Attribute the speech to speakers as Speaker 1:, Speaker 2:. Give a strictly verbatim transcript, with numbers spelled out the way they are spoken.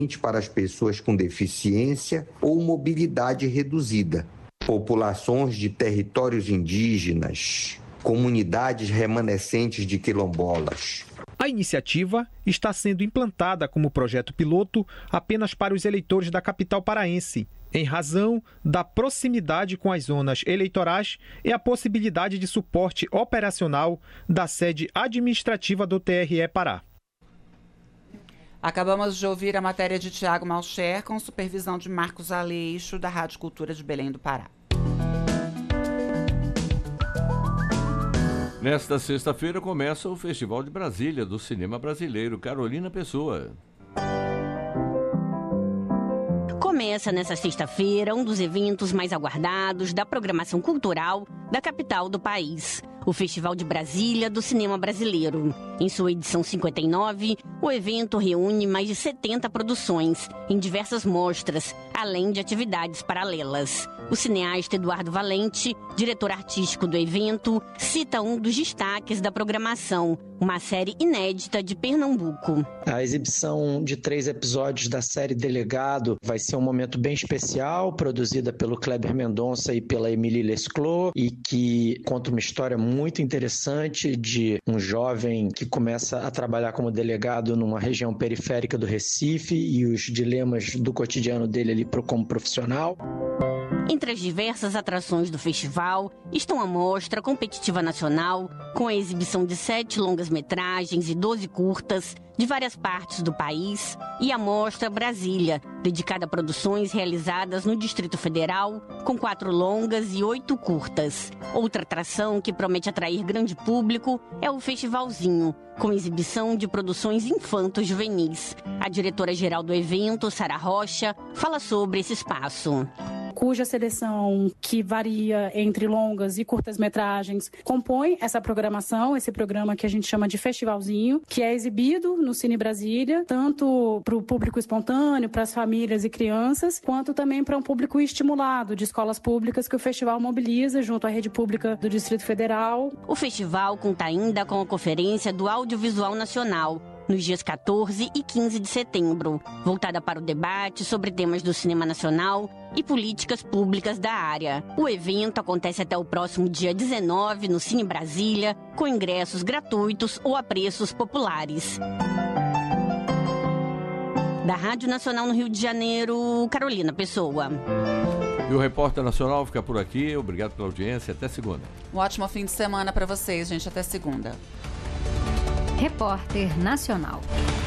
Speaker 1: para as pessoas com deficiência ou mobilidade reduzida, populações de territórios indígenas, comunidades remanescentes de quilombolas.
Speaker 2: A iniciativa está sendo implantada como projeto piloto apenas para os eleitores da capital paraense, em razão da proximidade com as zonas eleitorais e a possibilidade de suporte operacional da sede administrativa do T R E Pará.
Speaker 3: Acabamos de ouvir a matéria de Tiago Malcher com supervisão de Marcos Aleixo, da Rádio Cultura de Belém do Pará.
Speaker 4: Nesta sexta-feira começa o Festival de Brasília do Cinema Brasileiro. Carolina Pessoa.
Speaker 5: Começa nesta sexta-feira um dos eventos mais aguardados da programação cultural da capital do país, o Festival de Brasília do Cinema Brasileiro. Em sua edição cinquenta e nove, o evento reúne mais de setenta produções em diversas mostras, além de atividades paralelas. O cineasta Eduardo Valente, diretor artístico do evento, cita um dos destaques da programação, uma série inédita de Pernambuco.
Speaker 6: A exibição de três episódios da série Delegado vai ser um momento bem especial, produzida pelo Kleber Mendonça e pela Emília Lesclos, e que conta uma história muito interessante de um jovem que começa a trabalhar como delegado numa região periférica do Recife e os dilemas do cotidiano dele ali como profissional.
Speaker 5: Entre as diversas atrações do festival estão a Mostra Competitiva Nacional, com a exibição de sete longas-metragens e doze curtas de várias partes do país, e a Mostra Brasília, dedicada a produções realizadas no Distrito Federal, com quatro longas e oito curtas. Outra atração que promete atrair grande público é o Festivalzinho, com exibição de produções infanto-juvenis. A diretora-geral do evento, Sara Rocha, fala sobre esse espaço.
Speaker 7: Cuja seleção, que varia entre longas e curtas-metragens, compõe essa programação, esse programa que a gente chama de Festivalzinho, que é exibido no Cine Brasília, tanto para o público espontâneo, para as famílias e crianças, quanto também para um público estimulado de escolas públicas que o festival mobiliza junto à rede pública do Distrito Federal.
Speaker 5: O festival conta ainda com a Conferência do Audiovisual Nacional, nos dias quatorze e quinze de setembro, voltada para o debate sobre temas do cinema nacional e políticas públicas da área. O evento acontece até o próximo dia dezenove no Cine Brasília, com ingressos gratuitos ou a preços populares. Da Rádio Nacional no Rio de Janeiro, Carolina Pessoa.
Speaker 4: E o Repórter Nacional fica por aqui. Obrigado pela audiência. Até segunda.
Speaker 3: Um ótimo fim de semana para vocês, gente. Até segunda.
Speaker 8: Repórter Nacional.